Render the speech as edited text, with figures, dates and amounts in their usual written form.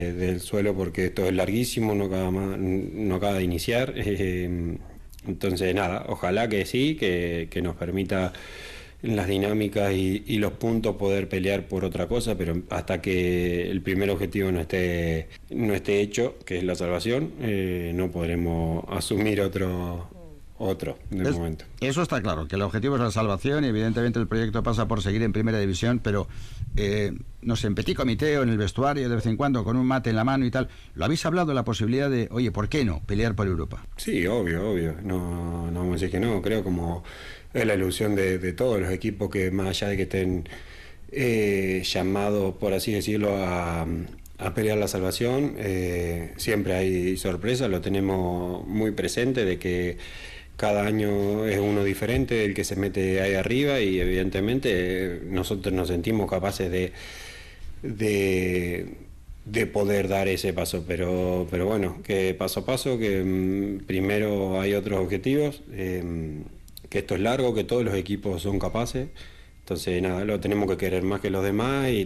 del suelo porque esto es larguísimo, no acaba de iniciar. Entonces nada, ojalá que sí, que nos permita las dinámicas y los puntos poder pelear por otra cosa, pero hasta que el primer objetivo no esté hecho, que es la salvación, no podremos asumir otro de momento. Eso está claro, que el objetivo es la salvación y evidentemente el proyecto pasa por seguir en primera división, pero no sé, en petit comité o en el vestuario de vez en cuando con un mate en la mano y tal, ¿lo habéis hablado de la posibilidad de, oye, ¿por qué no pelear por Europa? Sí, obvio, no vamos a decir que no, creo como es la ilusión de todos los equipos que más allá de que estén llamados, por así decirlo, a pelear la salvación, siempre hay sorpresas, lo tenemos muy presente de que cada año es uno diferente el que se mete ahí arriba y evidentemente nosotros nos sentimos capaces de poder dar ese paso, pero bueno, que paso a paso, que primero hay otros objetivos, que esto es largo, que todos los equipos son capaces, entonces nada, lo tenemos que querer más que los demás y